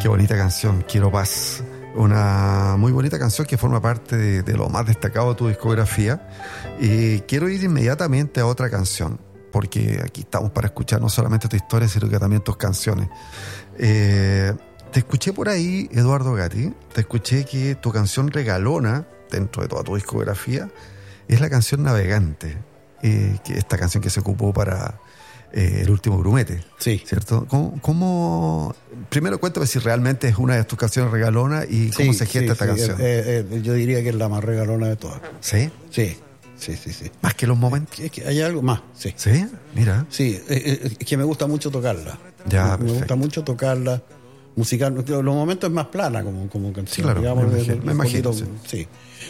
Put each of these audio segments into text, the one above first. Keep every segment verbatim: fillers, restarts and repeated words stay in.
Qué bonita canción, Quiero Paz. Una muy bonita canción que forma parte de, de lo más destacado de tu discografía. Y quiero ir inmediatamente a otra canción, porque aquí estamos para escuchar no solamente tu historia, sino que también tus canciones. Eh, te escuché por ahí, Eduardo Gatti, te escuché que tu canción regalona, dentro de toda tu discografía, es la canción Navegante, eh, que esta canción que se ocupó para eh, El Último Grumete. Sí. ¿Cierto? ¿Cómo, cómo... Primero cuéntame si realmente es una de tus canciones regalonas y cómo Sí, se gesta sí, esta sí, canción. eh, eh, yo diría que es la más regalona de todas. ¿Sí? Sí, sí, sí, sí. Más que los momentos. Es que hay algo más, sí. ¿Sí? Mira. Sí, eh, eh, es que me gusta mucho tocarla. Ya, me, me perfecto. gusta mucho tocarla. Musical, los momentos es más plana como, como canción. Sí, claro, digamos, me de- imagino, de- me un imagino, poquito, sí.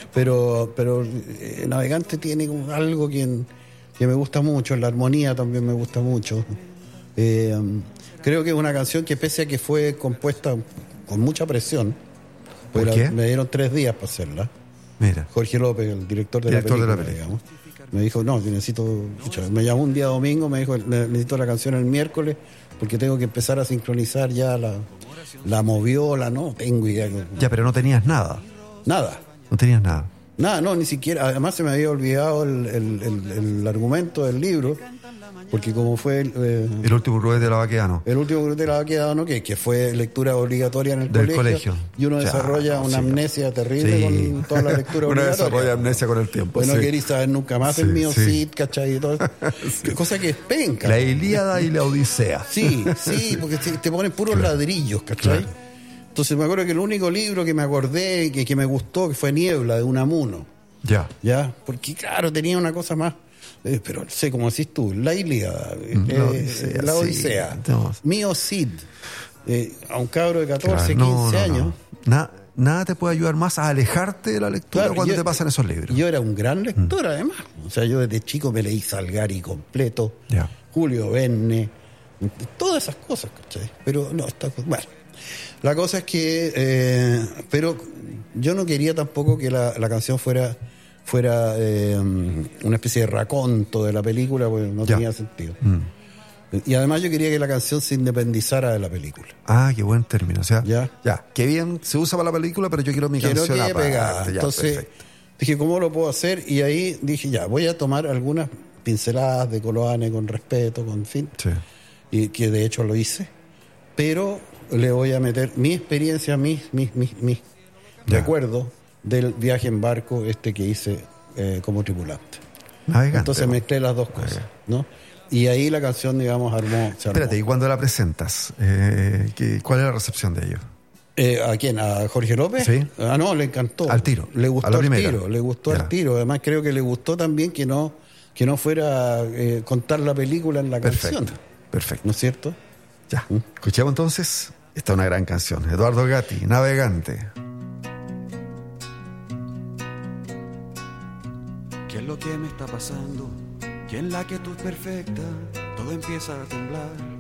Pero, pero eh, Navegante tiene como algo que, que me gusta mucho. La armonía también me gusta mucho. Eh, creo que es una canción que, pese a que fue compuesta con mucha presión, ¿Por pues qué? la- me dieron tres días para hacerla. Mira. Jorge López, el director de Director de la la película, película. digamos, me dijo, no, yo necesito... Pucha, me llamó un día domingo, me dijo, "Ne- necesito la canción el miércoles porque tengo que empezar a sincronizar ya la, la moviola, no tengo idea. Ya, pero no tenías nada. Nada, No tenías nada. nada, no, ni siquiera. Además se me había olvidado el, el- el- el argumento del libro, porque como fue el, eh, El Último Grumete de la Baqueano. el último grupo de la quedado, ¿no? Que, que fue lectura obligatoria en el Del colegio, colegio. y uno Ya, desarrolla una sí. amnesia terrible Sí. con toda la lectura Uno obligatoria. desarrolla amnesia con el tiempo. Pues no sí. queréis saber nunca más Sí, el mío sí. Cid, ¿cachai? Y todo eso. Cosa que es penca. La Ilíada y la Odisea. Sí, sí, porque te, te ponen puros Claro. ladrillos, ¿cachai? Claro. Entonces me acuerdo que el único libro que me acordé, que, que me gustó, que fue Niebla, de Unamuno. Ya. ¿Ya? Porque claro, tenía una cosa más, eh, pero sé como decís tú, la Ilíada, eh, La Odisea, la sí. Odisea, No. mío Cid, eh, a un cabro de catorce, Claro, no, quince no, no. años. Na- nada te puede ayudar más a alejarte de la lectura Claro, cuando yo- te pasan esos libros. Yo era un gran lector, además. O sea, yo desde chico me leí Salgari completo, Ya. Julio Verne, todas esas cosas, ¿cachai? Pero no, está, bueno. La cosa es que, eh, pero yo no quería tampoco que la, la canción fuera fuera eh, una especie de raconto de la película, porque no Ya. tenía sentido. Mm. Y además yo quería que la canción se independizara de la película. Ah, qué buen término. O sea, Ya. ya. Qué bien se usa para la película, pero yo quiero mi Quiero canción que aparte. pegada. Ya, Entonces perfecto. dije, ¿cómo lo puedo hacer? Y ahí dije, ya, voy a tomar algunas pinceladas de Coloane con respeto, con fin, Sí. y que de hecho lo hice, pero le voy a meter mi experiencia, mis, mis, mis, mis Ya. recuerdos del viaje en barco este que hice eh, como tripulante. Navegante, Entonces po. mezclé las dos cosas, ¿no? Y ahí la canción, digamos, armó. Se armó. Espérate, y cuando la presentas, eh, ¿qué- ¿cuál es la recepción de ellos? Eh, ¿A quién? ¿A Jorge López? Sí. Ah, no, le encantó. Al tiro, Le a gustó la al primera. tiro, le gustó Ya. al tiro. Además creo que le gustó también que no, que no fuera eh, contar la película en la Perfecto, canción. perfecto. ¿No es cierto? Ya, escuchemos entonces. Esta es una gran canción. Eduardo Gatti, Navegante. ¿Qué es lo que me está pasando? Que en la que tú es perfecta, todo empieza a temblar.